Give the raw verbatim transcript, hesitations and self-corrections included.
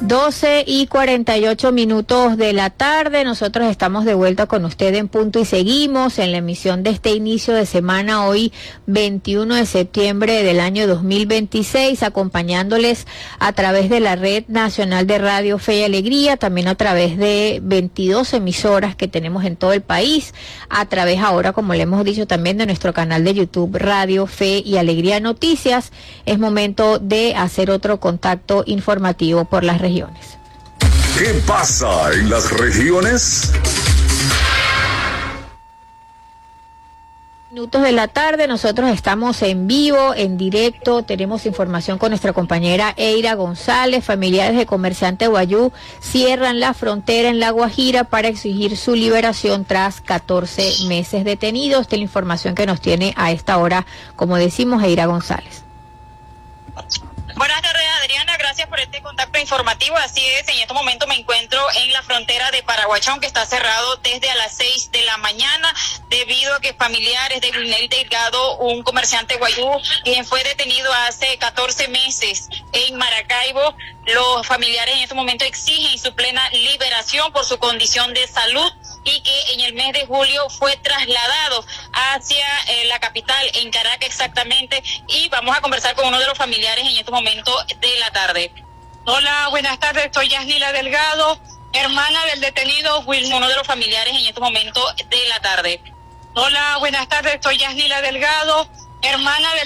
doce y cuarenta y ocho minutos de la tarde, nosotros estamos de vuelta con usted en Punto y Seguimos en la emisión de este inicio de semana, hoy veintiuno de septiembre del año dos mil veintiséis, acompañándoles a través de la Red Nacional de Radio Fe y Alegría, también a través de veintidós emisoras que tenemos en todo el país, a través ahora, como le hemos dicho, también de nuestro canal de YouTube Radio Fe y Alegría Noticias. Es momento de hacer otro contacto informativo por las regiones. ¿Qué pasa en las regiones? Minutos de la tarde, nosotros estamos en vivo, en directo, tenemos información con nuestra compañera Eira González. Familiares de comerciante Guayú cierran la frontera en La Guajira para exigir su liberación tras catorce meses detenidos. Esta es la información que nos tiene a esta hora, como decimos, Eira González. Buenas tardes, Adriana, gracias por este contacto informativo. Así es, en este momento me encuentro en la frontera de Paraguachón, que está cerrado desde a las seis de la mañana, debido a que familiares de Grinel Delgado, un comerciante guayú, quien fue detenido hace catorce meses en Maracaibo, los familiares en este momento exigen su plena liberación por su condición de salud, y que en el mes de julio fue trasladado hacia eh, la capital, en Caracas exactamente, y vamos a conversar con uno de los familiares en estos momentos de la tarde. Hola, buenas tardes, soy Yasnila Delgado, hermana del detenido Wilmer. Uno de los familiares en estos momentos de la tarde. Hola, buenas tardes, soy Yasnila Delgado, hermana del